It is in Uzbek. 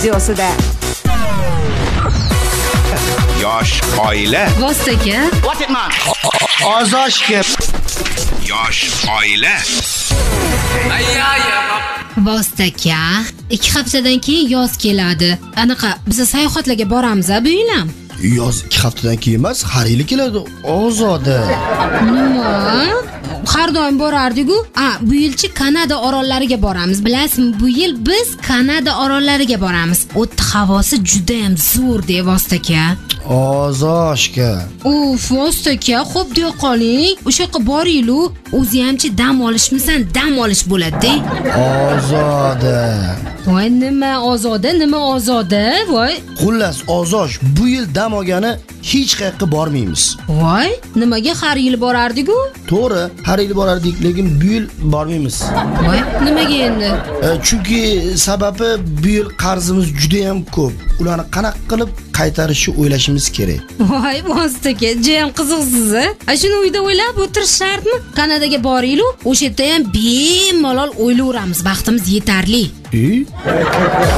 studiosida. Yosh oila. Vostaka. Ozoshga. Yosh oila. Vostaka. 2 haftadan keyin yoz keladi. Anaqa biz sayohatlarga boramiz-a bu yil ham. Yoz 2 haftadan keyin emas, har yili keladi. Ozoda. Nima? Har doim borardik-ku. Bu yilchi Kanada orollariga boramiz. Bilasizmi, bu yil biz Kanada orollariga boramiz. O'tni havosi juda ham zo'r, de Vostaka. Ozoshga. Vostaka, xo'p deya qoling. O'sha yoqqa boring-lu. O'zi hamchi dam olishmisan, dam olish bo'ladi-de. Ozoda. Voy, nima ozoda? Voy. Xullas, Ozosh bu yil dam olgani hech qayerga bormaymiz. Voy, nimaga har yil borardik-ku? To'g'ri, har yil borardik, lekin bu yil bormaymiz. Voy, nimaga endi? Chunki sababi bu yil qarzimiz juda ham ko'p. Ularni qanaqa qilib qaytarishni o'ylashimiz kerak. Voy, Vostaka, jam qiziqsiz-a? Shuni uyda o'ylab o'tirish shartmi? Kanadaga boring-lu, o'sha yerda ham bemalol o'ylayveramiz, vaqtimiz yetarli.